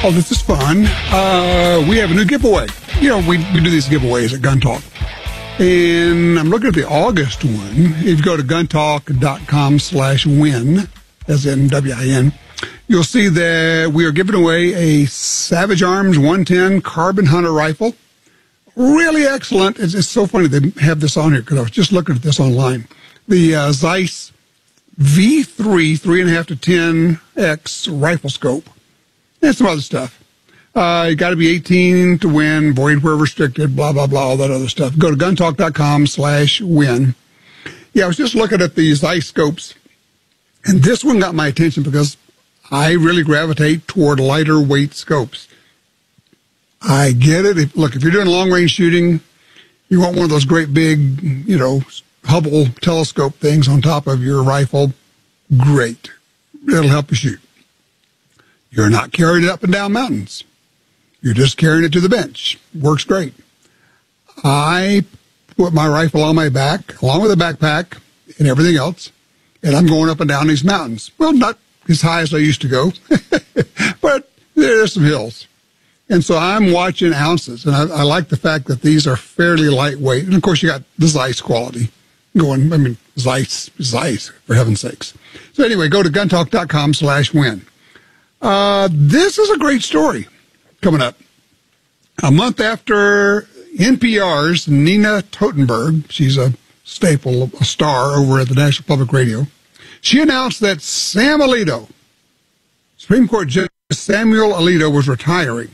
Oh, this is fun. We have a new giveaway. You know, we do these giveaways at Gun Talk. And I'm looking at the August one. If you go to guntalk.com/win, as in WIN, you'll see that we are giving away a Savage Arms 110 Carbon Hunter rifle. Really excellent. It's so funny they have this on here because I was just looking at this online. The Zeiss V3 3.5 to 10X rifle scope. And some other stuff. You got to be 18 to win, void where restricted, blah, blah, blah, all that other stuff. Go to guntalk.com/win. Yeah, I was just looking at these Zeiss scopes, and this one got my attention because I really gravitate toward lighter weight scopes. I get it. Look, if you're doing long-range shooting, you want one of those great big, you know, Hubble telescope things on top of your rifle. Great. It'll help you shoot. You're not carrying it up and down mountains. You're just carrying it to the bench. Works great. I put my rifle on my back, along with a backpack and everything else, and I'm going up and down these mountains. Well, not as high as I used to go, but there's some hills. And so I'm watching ounces, and I like the fact that these are fairly lightweight. And, of course, you got the Zeiss quality going. I mean, Zeiss, for heaven's sakes. So anyway, go to guntalk.com/win. This is a great story coming up. A month after NPR's Nina Totenberg, she's a staple, a star over at the National Public Radio, she announced that Sam Alito, Supreme Court Judge Samuel Alito, was retiring.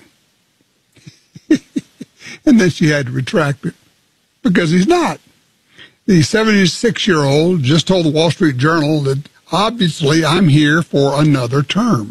And then she had to retract it because he's not. The 76-year-old just told the Wall Street Journal that, obviously, I'm here for another term.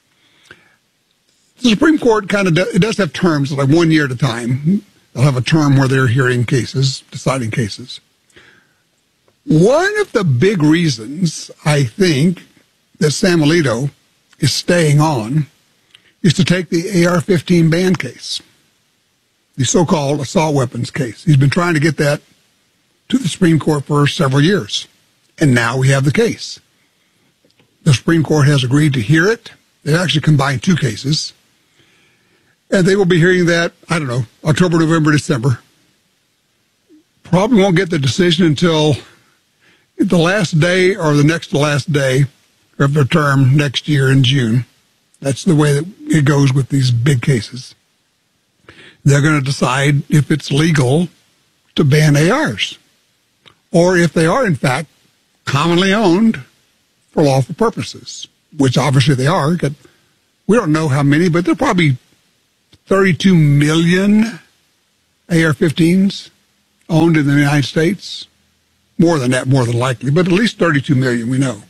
The Supreme Court it does have terms, like 1 year at a time. They'll have a term where they're hearing cases, deciding cases. One of the big reasons, I think, that Sam Alito is staying on is to take the AR-15 ban case, the so-called assault weapons case. He's been trying to get that to the Supreme Court for several years, and now we have the case. The Supreme Court has agreed to hear it. They actually combined two cases. And they will be hearing that, I don't know, October, November, December. Probably won't get the decision until the last day or the next to last day of their term next year in June. That's the way that it goes with these big cases. They're going to decide if it's legal to ban ARs, or if they are, in fact, commonly owned for lawful purposes, which obviously they are. We don't know how many, but they're probably 32 million AR-15s owned in the United States. More than that, more than likely, but at least 32 million we know.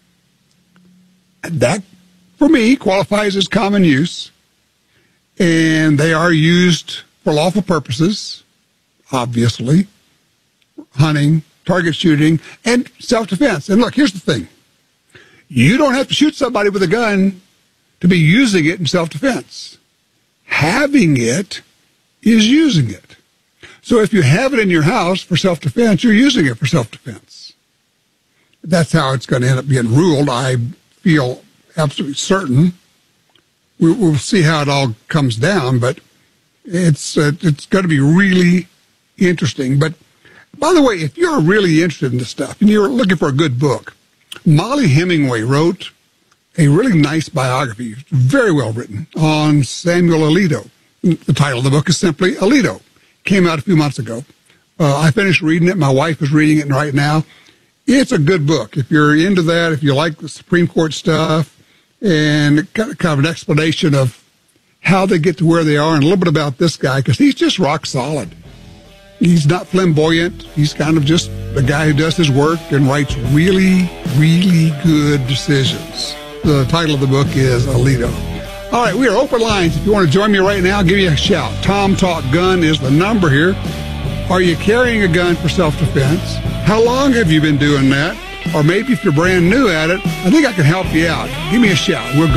That, for me, qualifies as common use, and they are used for lawful purposes, obviously, hunting, target shooting, and self-defense. And look, here's the thing. You don't have to shoot somebody with a gun to be using it in self-defense. Having it is using it. So if you have it in your house for self-defense, you're using it for self-defense. That's how it's going to end up being ruled. I feel absolutely certain. We'll see how it all comes down, but it's going to be really interesting. But by the way, if you're really interested in this stuff and you're looking for a good book, Molly Hemingway wrote a really nice biography, very well written, on Samuel Alito. The title of the book is simply Alito. Came out a few months ago. I finished reading it. My wife is reading it right now. It's a good book. If you're into that, if you like the Supreme Court stuff, and kind of an explanation of how they get to where they are, and a little bit about this guy, because he's just rock solid. He's not flamboyant. He's kind of just the guy who does his work and writes really, really good decisions. The title of the book is Alito. All right, we are open lines. If you want to join me right now, give me a shout. Tom Talk Gun is the number here. Are you carrying a gun for self-defense? How long have you been doing that? Or maybe if you're brand new at it, I think I can help you out. Give me a shout. We'll go